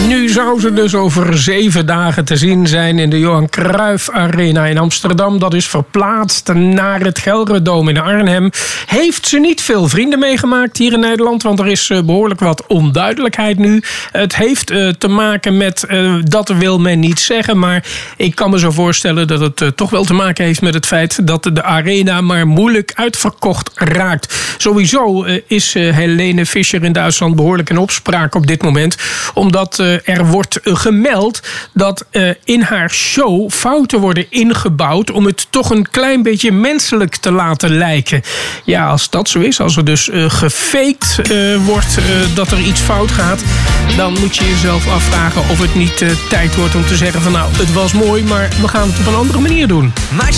Nu zou ze dus over 7 dagen te zien zijn in de Johan Cruijff Arena in Amsterdam. Dat is verplaatst naar het Gelredome in Arnhem. Heeft ze niet veel vrienden meegemaakt hier in Nederland? Want er is behoorlijk wat onduidelijkheid nu. Het heeft te maken met, dat wil men niet zeggen. Maar ik kan me zo voorstellen dat het toch wel te maken heeft met het feit dat de arena maar moeilijk uitverkocht raakt. Sowieso is Helene Fischer in Duitsland behoorlijk in opspraak op dit moment. Omdat er wordt gemeld dat in haar show fouten worden ingebouwd om het toch een klein beetje menselijk te laten lijken. Ja, als dat zo is, als er dus gefaked wordt dat er iets fout gaat, dan moet je jezelf afvragen of het niet tijd wordt om te zeggen van nou, het was mooi, maar we gaan het op een andere manier doen.